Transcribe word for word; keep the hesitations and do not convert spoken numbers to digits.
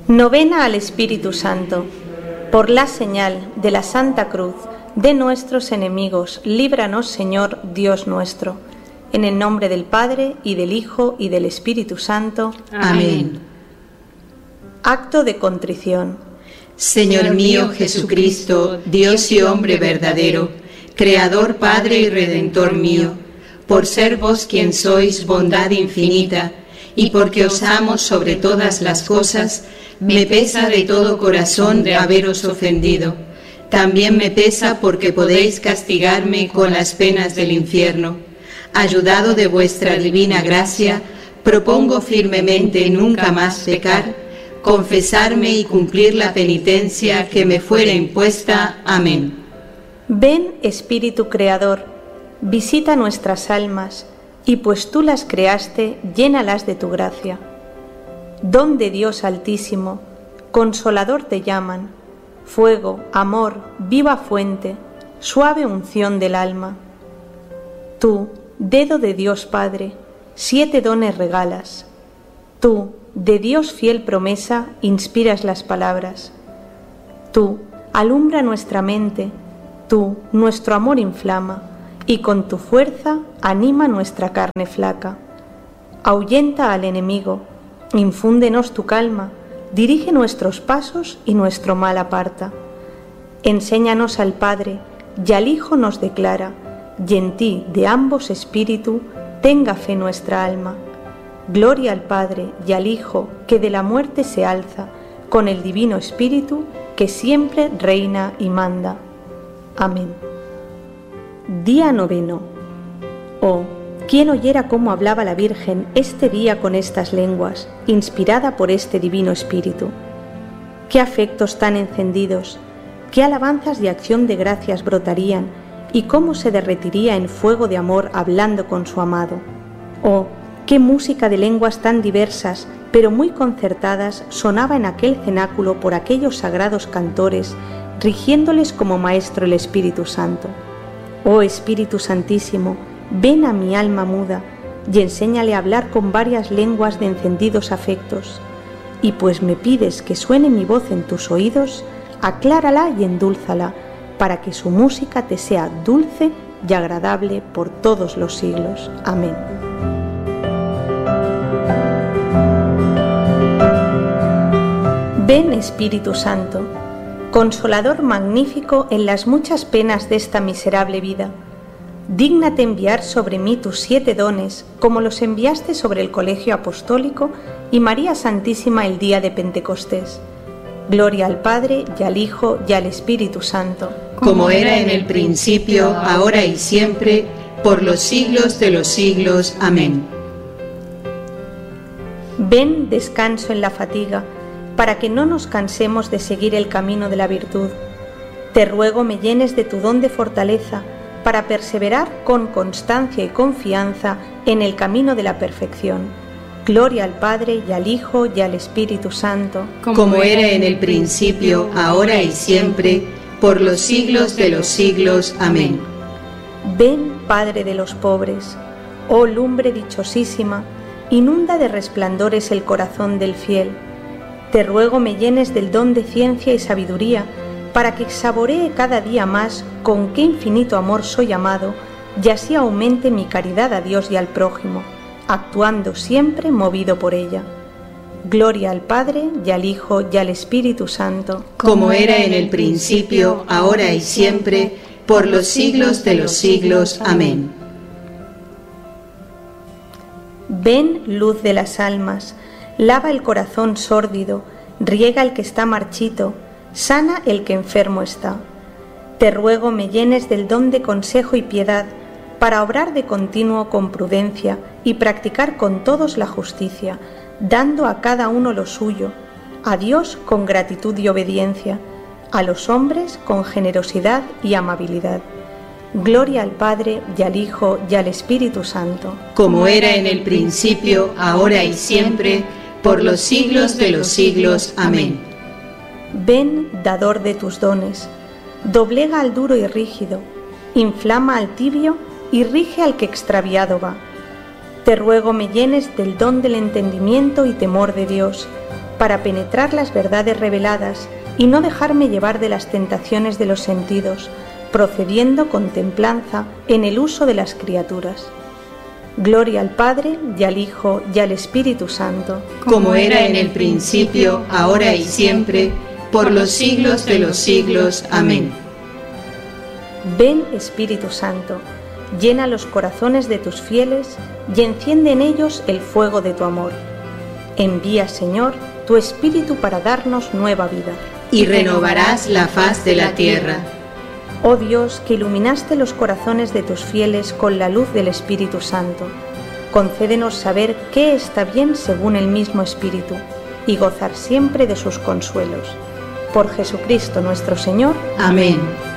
Novena al Espíritu Santo. Por la señal de la Santa Cruz de nuestros enemigos, líbranos, Señor Dios nuestro. En el nombre del Padre, y del Hijo, y del Espíritu Santo. Amén. Acto de contrición. Señor mío Jesucristo, Dios y hombre verdadero, Creador, Padre y Redentor mío, por ser vos quien sois bondad infinita, y porque os amo sobre todas las cosas, me pesa de todo corazón de haberos ofendido. También me pesa porque podéis castigarme con las penas del infierno. Ayudado de vuestra divina gracia, propongo firmemente nunca más pecar, confesarme y cumplir la penitencia que me fuera impuesta. Amén. Ven, Espíritu Creador, visita nuestras almas, y pues tú las creaste, llénalas de tu gracia. Don de Dios Altísimo, Consolador te llaman, fuego, amor, viva fuente, suave unción del alma. Tú, dedo de Dios Padre, siete dones regalas. Tú, de Dios fiel promesa, inspiras las palabras. Tú, alumbra nuestra mente, tú, nuestro amor inflama, y con tu fuerza anima nuestra carne flaca. Ahuyenta al enemigo, infúndenos tu calma, dirige nuestros pasos y nuestro mal aparta. Enséñanos al Padre, y al Hijo nos declara, y en ti, de ambos espíritu, tenga fe nuestra alma. Gloria al Padre y al Hijo, que de la muerte se alza, con el Divino Espíritu, que siempre reina y manda. Amén. Día noveno. Oh, ¿quién oyera cómo hablaba la Virgen este día con estas lenguas, inspirada por este Divino Espíritu? Qué afectos tan encendidos, qué alabanzas y acción de gracias brotarían, y cómo se derretiría en fuego de amor hablando con su amado. Oh, qué música de lenguas tan diversas, pero muy concertadas, sonaba en aquel cenáculo por aquellos sagrados cantores, rigiéndoles como maestro el Espíritu Santo. Oh Espíritu Santísimo, ven a mi alma muda, y enséñale a hablar con varias lenguas de encendidos afectos. Y pues me pides que suene mi voz en tus oídos, aclárala y endúlzala, para que su música te sea dulce y agradable por todos los siglos. Amén. Ven, Espíritu Santo, Consolador magnífico en las muchas penas de esta miserable vida. Dígnate enviar sobre mí tus siete dones, como los enviaste sobre el Colegio Apostólico y María Santísima el día de Pentecostés. Gloria al Padre, y al Hijo, y al Espíritu Santo. Como era en el principio, ahora y siempre, por los siglos de los siglos. Amén. Ven, descanso en la fatiga, para que no nos cansemos de seguir el camino de la virtud. Te ruego me llenes de tu don de fortaleza, para perseverar con constancia y confianza en el camino de la perfección. Gloria al Padre, y al Hijo, y al Espíritu Santo. Como era en el principio, ahora y siempre, por los siglos de los siglos. Amén. Ven, Padre de los pobres, oh lumbre dichosísima, inunda de resplandores el corazón del fiel. Te ruego me llenes del don de ciencia y sabiduría, para que saboree cada día más con qué infinito amor soy amado, y así aumente mi caridad a Dios y al prójimo, actuando siempre movido por ella. Gloria al Padre, y al Hijo, y al Espíritu Santo. Como era en el principio, ahora y siempre, por los siglos de los siglos. Amén. Ven, luz de las almas, lava el corazón sórdido, riega el que está marchito, sana el que enfermo está. Te ruego me llenes del don de consejo y piedad, para obrar de continuo con prudencia y practicar con todos la justicia, dando a cada uno lo suyo, a Dios con gratitud y obediencia, a los hombres con generosidad y amabilidad. Gloria al Padre, y al Hijo, y al Espíritu Santo. Como era en el principio, ahora y siempre, por los siglos de los siglos. Amén. Ven, dador de tus dones, doblega al duro y rígido, inflama al tibio y rige al que extraviado va. Te ruego me llenes del don del entendimiento y temor de Dios, para penetrar las verdades reveladas y no dejarme llevar de las tentaciones de los sentidos, procediendo con templanza en el uso de las criaturas. Gloria al Padre, y al Hijo, y al Espíritu Santo, como era en el principio, ahora y siempre, por los siglos de los siglos. Amén. Ven, Espíritu Santo, llena los corazones de tus fieles y enciende en ellos el fuego de tu amor. Envía, Señor, tu Espíritu para darnos nueva vida. Y renovarás la faz de la tierra. Oh Dios, que iluminaste los corazones de tus fieles con la luz del Espíritu Santo, concédenos saber qué está bien según el mismo Espíritu y gozar siempre de sus consuelos. Por Jesucristo nuestro Señor. Amén.